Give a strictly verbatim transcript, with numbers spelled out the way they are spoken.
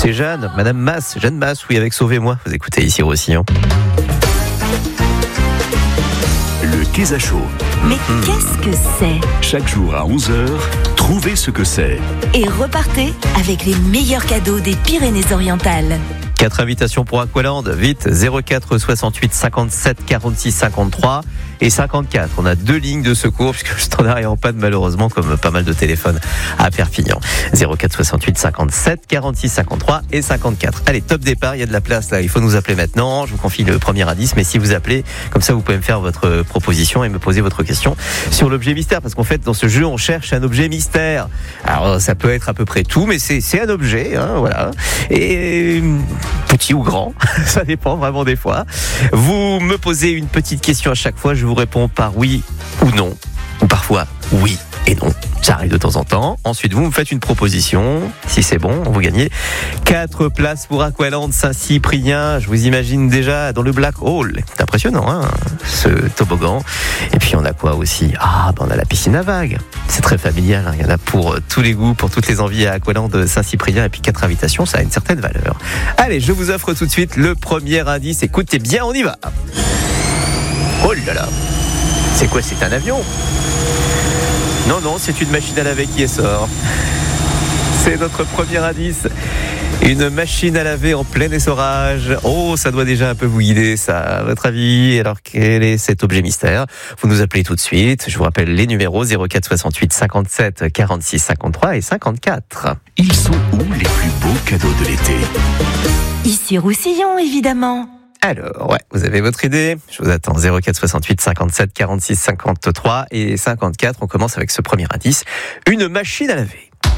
C'est Jeanne, Madame Masse, Jeanne Masse, oui, avec Sauvez-moi. Vous écoutez ici Roussillon. Le Kéza Show. Mais qu'est-ce que c'est ? Chaque jour à onze heures, trouvez ce que c'est. Et repartez avec les meilleurs cadeaux des Pyrénées-Orientales. Quatre invitations pour Aqualand, vite, zéro quatre soixante-huit cinquante-sept quarante-six cinquante-trois et cinquante-quatre. On a deux lignes de secours puisque le standard est en panne malheureusement, comme pas mal de téléphones à Perpignan. zéro quatre soixante-huit cinquante-sept quarante-six cinquante-trois et cinquante-quatre. Allez, top départ, il y a de la place là, il faut nous appeler maintenant. Je vous confie le premier indice, mais si vous appelez, comme ça vous pouvez me faire votre proposition et me poser votre question sur l'objet mystère, parce qu'en fait dans ce jeu on cherche un objet mystère. Alors ça peut être à peu près tout, mais c'est, c'est un objet, hein, voilà. Et petit ou grand, ça dépend vraiment des fois. Vous me posez une petite question à chaque fois, je vous réponds par oui ou non, ou parfois oui et non. Ça arrive de temps en temps. Ensuite, vous me faites une proposition. Si c'est bon, vous gagnez quatre places pour Aqualand Saint-Cyprien. Je vous imagine déjà dans le Black Hole. C'est impressionnant, hein, ce toboggan. Et puis, on a quoi aussi ? Ah, ben on a la piscine à vagues. C'est très familial, hein. Il y en a pour tous les goûts, pour toutes les envies à Aqualand Saint-Cyprien. Et puis, quatre invitations, ça a une certaine valeur. Allez, je vous offre tout de suite le premier indice. Écoutez bien, on y va. Oh là là. C'est quoi ? C'est un avion ? Non, non, c'est une machine à laver qui est sort. C'est notre premier indice. Une machine à laver en plein essorage. Oh, ça doit déjà un peu vous guider, ça, à votre avis. Alors, quel est cet objet mystère ? Vous nous appelez tout de suite. Je vous rappelle les numéros zéro quatre soixante-huit cinquante-sept quarante-six cinquante-trois et cinquante-quatre. Ils sont où les plus beaux cadeaux de l'été ? Ici Roussillon, évidemment. Alors, ouais, vous avez votre idée ? Je vous attends. zéro quatre soixante-huit cinquante-sept quarante-six cinquante-trois et cinquante-quatre. On commence avec ce premier indice. Une machine à laver.